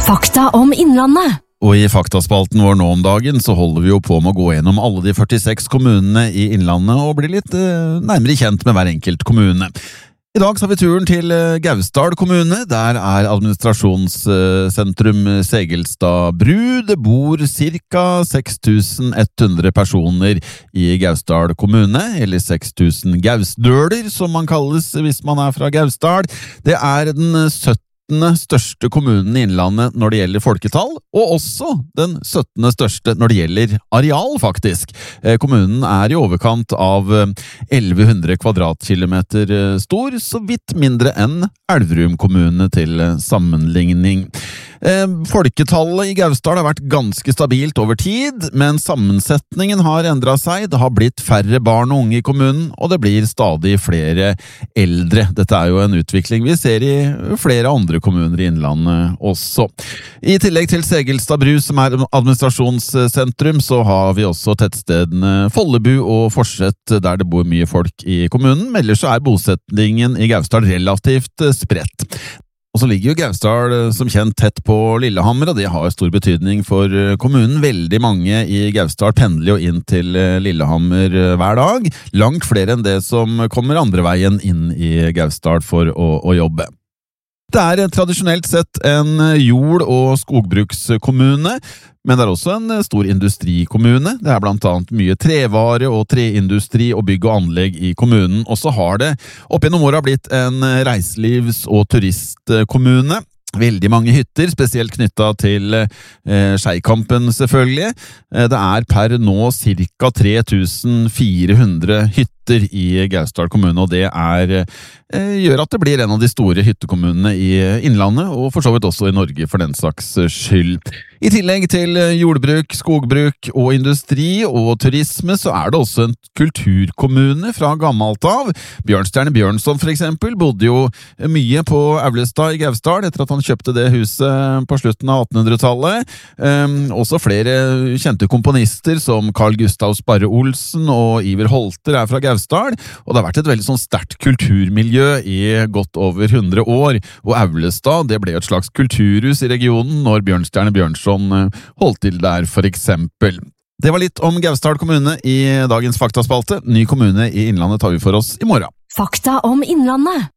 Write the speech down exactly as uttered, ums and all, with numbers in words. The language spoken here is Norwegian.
Fakta om Innlandet. Og i faktaspalten vår nå om dagen så holder vi jo på med å gå gjennom alle de førtiseks kommunene i Innlandet og bli litt eh, nærmere kjent med hver enkelt kommune. I dag så har vi turen til Gausdal kommune. Der er administrasjonssentrum Segelstad bru. Det bor ca. seks tusen ett hundre personer i Gausdal kommune, eller seks tusen gausdøler som man kalles hvis man er fra Gausdal. Det er den syttende største kommunen i Innlandet når det gjelder folketall, og også den syttende største når det gjelder areal, faktisk. Kommunen er i overkant av elleve hundre kvadratkilometer stor, så vidt mindre enn Elverum kommune til sammenligning. Folketallet i Gausdal har vært ganske stabilt over tid, men sammensetningen har endret seg. Det har blitt færre barn og unge i kommunen, og det blir stadig flere eldre. Dette er jo en utvikling vi ser i flere andre kommuner i Innlandet også. I tillegg til Segelstad bru, som er administrasjonssentrum, så har vi også tettstedene Follebu og Forsett, der det bor mye folk i kommunen. Ellers så er bosettingen i Gausdal relativt spredt. Og så ligger jo Gausdal som kjent tett på Lillehammer, og det har stor betydning for kommunen. Veldig mange i Gausdal pendler jo inn til Lillehammer hver dag. Langt flere enn det som kommer andre veien inn i Gausdal for å, å jobbe. Det er tradisjonelt sett en jord- og skogbrukskommune, men det er også en stor industrikommune. Det er blant annet mye trevare og treindustri og bygg og anlegg i kommunen. Og så har det opp gjennom året blitt en reiselivs- og turistkommune. Veldig mange hytter, spesielt knyttet til eh, Skeikampen selvfølgelig. Eh, det er per nå ca. tre tusen fire hundre hytter i Gausdal kommune, og det er, eh, gjør at det blir en av de store hyttekommunene i Innlandet, og for så vidt også i Norge for den saks skyld. I tillegg til jordbruk, skogbruk og industri og turisme, så er det også en kulturkommune fra gammelt av. Bjørnstjerne Bjørnson for eksempel bodde jo mye på Aulestad i Gausdal etter at han kjøpte det huset på slutten av attenhundretallet. Um, også flere kjente komponister som Carl Gustav Sparre Olsen og Iver Holter er fra Gausdal, og det har vært et veldig sånn sterkt kulturmiljø i godt over hundre år, og Aulestad det ble et slags kulturhus i regionen når Bjørnstjerne Bjørnson holdt til der for eksempel. Det var litt om Gausdal kommune i dagens faktaspalte. Ny kommune i Innlandet tar vi for oss i morgen. Fakta om Innlandet.